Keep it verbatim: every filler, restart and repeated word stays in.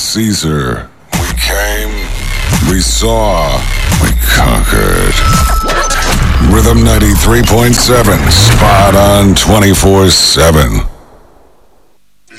Caesar. We came, we saw, we conquered. Rhythm ninety-three point seven, spot on twenty-four seven.